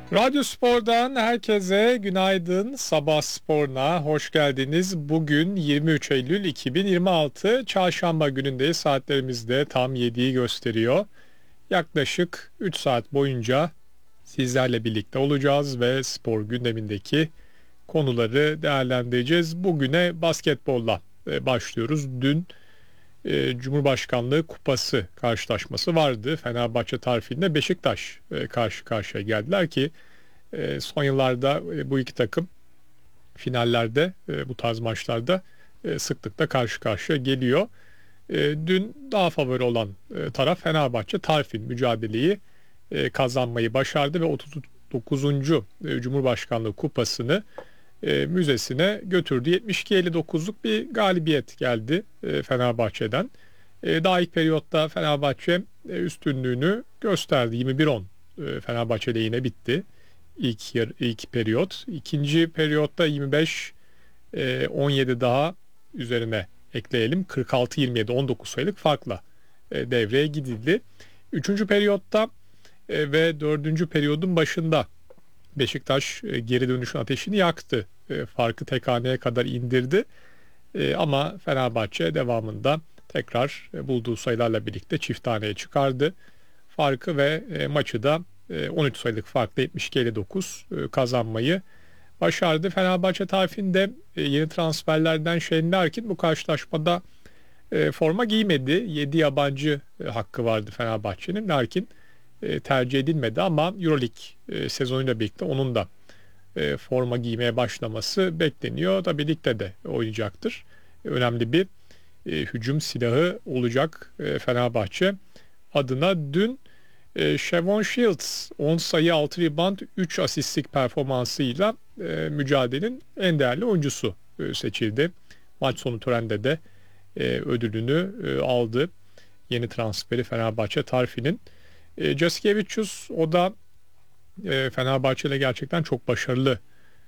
Radyo Spor'dan herkese günaydın. Sabah Spor'una hoş geldiniz. Bugün 23 Eylül 2026 Çarşamba günündeyiz. Saatlerimiz de tam 7'yi gösteriyor. Yaklaşık 3 saat boyunca sizlerle birlikte olacağız ve spor gündemindeki konuları değerlendireceğiz. Bugüne basketbolla başlıyoruz. Dün Cumhurbaşkanlığı Kupası karşılaşması vardı. Fenerbahçe tarafında Beşiktaş karşı karşıya geldiler ki son yıllarda bu iki takım finallerde bu tarz maçlarda sıklıkla karşı karşıya geliyor. Dün daha favori olan taraf Fenerbahçe Tarfin mücadeleyi kazanmayı başardı ve 39. Cumhurbaşkanlığı Kupası'nı müzesine götürdü. 72-59'luk bir galibiyet geldi Fenerbahçe'den. Daha ilk periyotta Fenerbahçe üstünlüğünü gösterdi. 21-10 Fenerbahçe lehine bitti ilk periyot. İkinci periyotta 25-17 daha üzerine ekleyelim. 46-27 19 sayılık farkla devreye gidildi. Üçüncü periyotta ve dördüncü periyodun başında Beşiktaş geri dönüşün ateşini yaktı. Farkı tek haneye kadar indirdi. Ama Fenerbahçe devamında tekrar bulduğu sayılarla birlikte çift haneye çıkardı. Farkı ve maçı da 13 sayılık farkla 72-59 kazanmayı başardı. Fenerbahçe tarafında yeni transferlerden Şenol Erkin bu karşılaşmada forma giymedi. 7 yabancı hakkı vardı Fenerbahçe'nin. Erkin tercih edilmedi ama EuroLeague sezonuyla birlikte onun da forma giymeye başlaması bekleniyor. Tabii ligde de oynayacaktır. Önemli bir hücum silahı olacak Fenerbahçe adına. Dün Shavon Shields 10 sayı 6 rebound 3 asistlik performansıyla mücadelenin en değerli oyuncusu seçildi. Maç sonu törende de ödülünü aldı. Yeni transferi Fenerbahçe Tarfi'nin. Jasikevicius o da Fenerbahçe ile gerçekten çok başarılı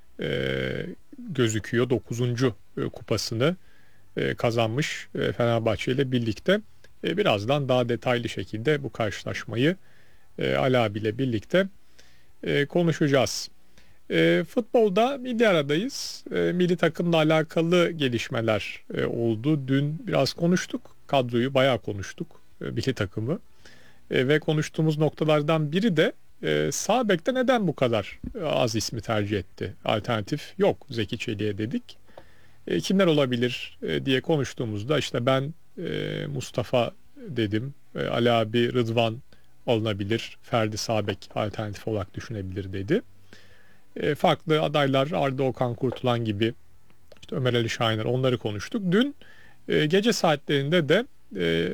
gözüküyor. 9. kupasını kazanmış Fenerbahçe ile birlikte. Birazdan daha detaylı şekilde bu karşılaşmayı Ali abiyle birlikte konuşacağız. Futbolda milli aradayız. Milli takımla alakalı gelişmeler oldu. Dün biraz konuştuk. Kadroyu bayağı konuştuk. Milli takımı. Ve konuştuğumuz noktalardan biri de sağ bekte neden bu kadar az ismi tercih etti? Alternatif yok Zeki Çelik'e dedik. Kimler olabilir diye konuştuğumuzda işte ben Mustafa dedim. Ali abi Rıdvan alınabilir. Ferdi Sağbek alternatif olarak düşünebilir dedi. Farklı adaylar Arda Okan Kurtulan gibi işte Ömer Ali Şahiner onları konuştuk. Dün gece saatlerinde de